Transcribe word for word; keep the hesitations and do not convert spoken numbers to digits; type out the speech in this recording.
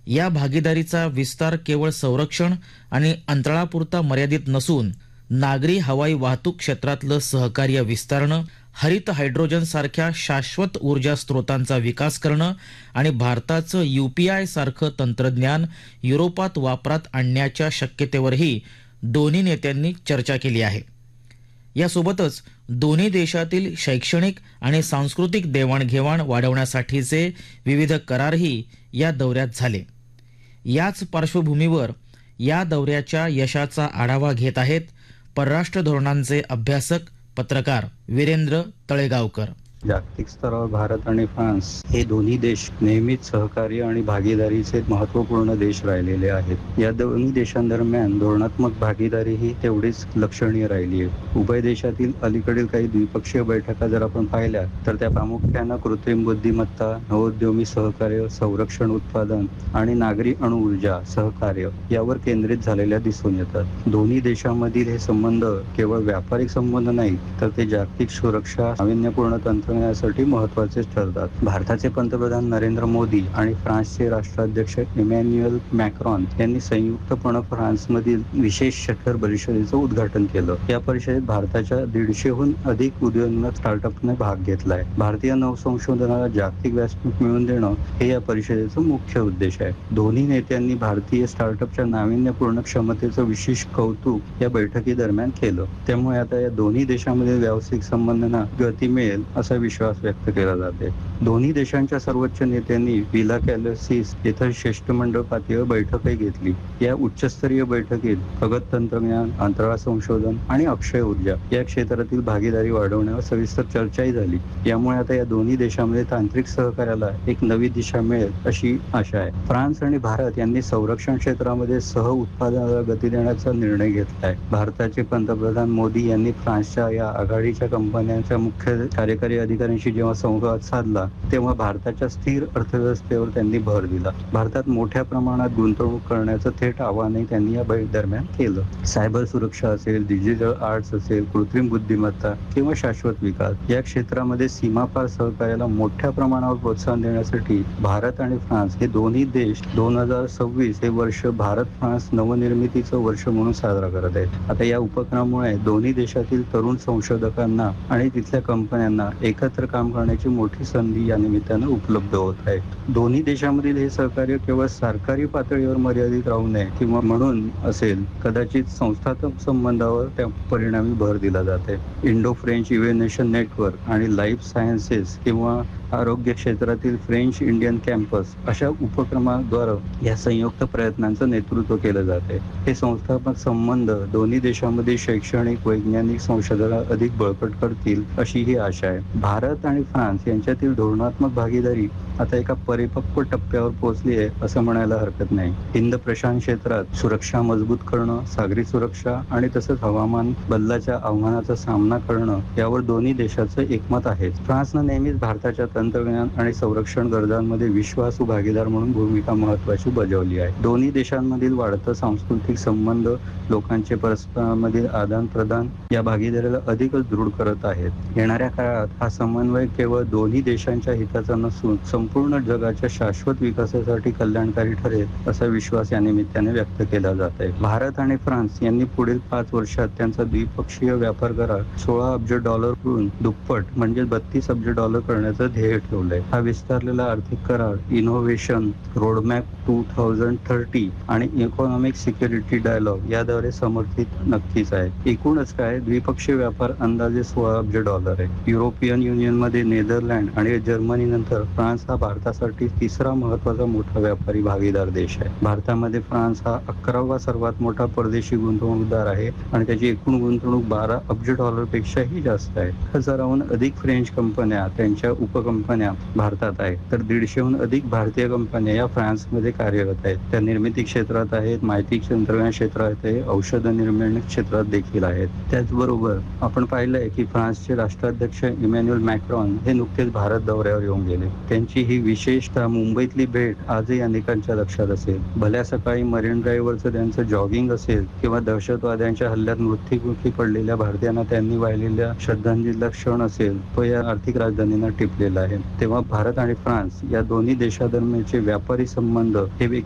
या भागीदारीचा विस्तार केवळ संरक्षण आणि अंतराळापुरता मर्यादित नसून नागरी हवाई वाहतूक क्षेत्रातलं सहकार्य विस्तारणं, हरित हायड्रोजन सारख्या शाश्वत ऊर्जा स्रोतांचा विकास करणं आणि भारताचं यूपीआय सारखं तंत्रज्ञान युरोपात वापरात आणण्याच्या शक्यतेवरही दोन्ही नेत्यांनी चर्चा केली आहे. यासोबतच दोन्ही देशातील शैक्षणिक आणि सांस्कृतिक देवाणघेवाण वाढवण्यासाठीचे विविध करारही या दौऱ्यात झाले. याच पार्श्वभूमीवर या दौऱ्याच्या यशाचा आढावा घेत आहेत परराष्ट्र धोरणांचे अभ्यासक पत्रकार वीरेंद्र तळेगावकर. जागतिक स्तरावर भारत आणि फ्रान्स हे दोन्ही देश नेहमीच सहकार्य आणि भागीदारीचे महत्त्वपूर्ण देश राहिलेले आहेत. या दोन्ही देशांदरम्यान धोरणात्मक भागीदारी ही तेवढीच लक्षणीय राहिली आहे. उभय देशातील अलीकडील काही द्विपक्षीय बैठका जर आपण पाहिल्या तर त्या प्रामुख्यानं कृत्रिम बुद्धिमत्ता, नवोद्यमी सहकार्य, संरक्षण उत्पादन आणि नागरी अणुऊर्जा सहकार्य यावर केंद्रित झालेल्या दिसून येतात. दोन्ही देशांमधील हे संबंध केवळ व्यापारिक संबंध नाहीत तर ते जागतिक सुरक्षा, नाविन्यपूर्ण तंत्र साठी महत्वाचे ठरतात. भारताचे पंतप्रधान नरेंद्र मोदी आणि फ्रान्सचे राष्ट्राध्यक्ष इमॅन्युएल मॅक्रॉन यांनी संयुक्तपणे फ्रान्समधील विशेष शिखर परिषदेचं उद्घाटन केलं. या परिषदेत भारताच्या दीडशेहून अधिक उदयोन्मुख स्टार्टअपने भाग घेतलाय. भारतीय नवसंशोधनाला जागतिक व्यासपीठ मिळवून देणं हे या परिषदेचं मुख्य उद्देश आहे. दोन्ही नेत्यांनी भारतीय स्टार्टअपच्या नाविन्यपूर्ण क्षमतेचं विशेष कौतुक या बैठकीदरम्यान केलं. त्यामुळे आता या दोन्ही देशांमधील व्यावसायिक संबंधांना गती मिळेल असा विश्वास व्यक्त केला जाते. दोन्ही देशांच्या सर्वोच्च नेत्यांनी विला कॅलसिस येथे शिष्टमंडळ पातळीवर बैठकही घेतली. या उच्चस्तरीय बैठकीत प्रगत तंत्रज्ञान, अंतराळ संशोधन आणि अक्षय ऊर्जा या क्षेत्रातील भागीदारी वाढवण्यावर सविस्तर चर्चाही झाली. यामुळे आता या दोन्ही देशांमध्ये तांत्रिक सहकार्याला एक नवी दिशा मिळेल अशी आशा आहे. फ्रान्स आणि भारत यांनी संरक्षण क्षेत्रामध्ये सह उत्पादनाला गती देण्याचा निर्णय घेतलाय. भारताचे पंतप्रधान मोदी यांनी फ्रान्सच्या या आघाडीच्या कंपन्यांच्या मुख्य कार्यकारी अधिकाऱ्यांशी जेव्हा संवाद साधला तेव्हा भारताच्या स्थिर अर्थव्यवस्थेवर त्यांनी भर दिला. भारतात मोठ्या प्रमाणात गुंतवणूक करण्याचं थेट आवाहनही त्यांनी या बैठक दरम्यान केलं. सायबर सुरक्षा असेल, डिजिटल आर्ट्स असेल, कृत्रिम बुद्धिमत्ता किंवा शाश्वत विकास या क्षेत्रामध्ये सीमापार सहकार्याला मोठ्या प्रमाणावर प्रोत्साहन देण्यासाठी भारत आणि फ्रान्स हे दोन्ही देश दोन हजार सव्वीस हे वर्ष भारत फ्रान्स नवनिर्मितीचं वर्ष म्हणून साजरा करत आहेत. आता या उपक्रमामुळे दोन्ही देशातील तरुण संशोधकांना आणि तिथल्या कंपन्यांना एकत्र काम करण्याची मोठी संधी या निमित्तानं उपलब्ध होत आहे. दोन्ही देशांमधील हे सहकार्य केवळ सरकारी पातळीवर मर्यादित राहू नये किंवा म्हणून असेल कदाचित संस्थात्मक संबंधावर त्या परिणामी भर दिला जाते. इंडो फ्रेंच इव्हेनेशन नेटवर्क आणि लाईफ सायन्सेस किंवा आरोग्य क्षेत्रातील फ्रेंच इंडियन कॅम्पस अशा उपक्रमाद्वारे या संयुक्त प्रयत्नांचं नेतृत्व केलं जाते. हे संस्थात्मक संबंध दोन्ही देशांमध्ये शैक्षणिक, वैज्ञानिक संशोधनाला अधिक बळकट करतील अशी ही आशा आहे. भारत आणि फ्रान्स यांच्यातील धोरणात्मक भागीदारी आता एका परिपक्व टप्प्यावर पोहोचली आहे असं म्हणायला हरकत नाही. हिंद प्रशांत क्षेत्रात सुरक्षा मजबूत करणं, सागरी सुरक्षा आणि तसंच हवामान बदलाच्या आव्हानाचा सामना करणं यावर दोन्ही देशाचं एकमत आहे. फ्रान्सनं नेहमीच भारताच्या तंत्रज्ञान आणि संरक्षण गरजांमध्ये विश्वासू भागीदार म्हणून भूमिका महत्वाची बजावली आहे. दोन्ही देशांमधील वाढतं सांस्कृतिक संबंध लोकांचे परस्परांमधील आदान प्रदान या भागीदारीला अधिकच दृढ करत आहेत. येणाऱ्या काळात हा समन्वय केवळ दोन्ही देशांच्या हिताचा नसून संपूर्ण जगाच्या शाश्वत विकासासाठी कल्याणकारी ठरेल असा विश्वास या निमित्ताने व्यक्त केला जात आहे. भारत आणि फ्रान्स यांनी पुढील पाच वर्षात त्यांचा द्विपक्षीय व्यापार करार सोळा अब्ज डॉलरकडून दुप्पट म्हणजे बत्तीस अब्ज डॉलर करण्याचं ध्येय ठेवलंय. हा विस्तारलेला आर्थिक करार innovation roadmap two thousand thirty आणि इकॉनॉमिक सिक्युरिटी डायलॉग याद्वारे समर्थित नक्कीच आहे. एकूणच काय द्विपक्षीय व्यापार अंदाजे सोळा अब्ज डॉलर आहे. युरोपियन युनियन मध्ये नेदरलँड आणि जर्मनी नंतर फ्रान्स हा भारतासाठी तिसरा महत्वाचा मोठा व्यापारी भागीदार देश आहे. भारतामध्ये फ्रान्स हा अकरावा सर्वात मोठा परदेशी गुंतवणूकदार आहे आणि त्याची एकूण गुंतवणूक बारा अब्ज डॉलर पेक्षाही जास्त आहे. हजाराहून अधिक फ्रेंच कंपन्या त्यांच्या उपकंपन्या भारतात आहेत तर दीडशेहून अधिक भारतीय कंपन्या या फ्रान्समध्ये कार्यरत आहेत. त्या निर्मिती क्षेत्रात आहेत, माहिती तंत्रज्ञान क्षेत्रात आहे, औषध निर्माण क्षेत्रात देखील आहेत. त्याचबरोबर आपण पाहिलंय की फ्रान्सचे राष्ट्राध्यक्ष इमॅन्युएल मॅक्रॉन हे नुकतेच भारत दौऱ्यावर येऊन गेले. त्यांची ही विशेषतः मुंबईतली भेट आजही अनेकांच्या लक्षात असेल. भल्या सकाळी मरीन ड्राईव्हवरचं त्यांचं जॉगिंग असेल किंवा दहशतवाद्यांच्या हल्ल्यात मृत्युमुखी पडलेल्या भारतीयांना त्यांनी वाहिलेल्या श्रद्धांजलीचा क्षण असेल तो या आर्थिक राजधानींना टिपलेला आहे. तेव्हा भारत आणि फ्रान्स या दोन्ही देशादरम्यानचे व्यापारी संबंध हे